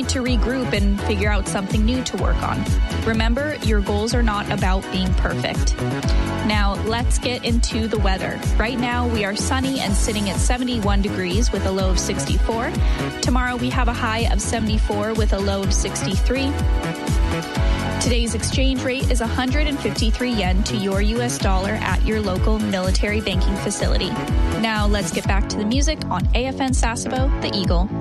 to regroup and figure out something new to work on. Remember, your goals are not about being perfect. Now, let's get into the weather. Right now, we are sunny and sitting at 71 degrees with a low of 64. Tomorrow, we have a high of 74 with a low of 63. Today's exchange rate is 153 yen to your U.S. dollar at your local military banking facility. Now, let's get back to the music on AFN Sasebo, The Eagle.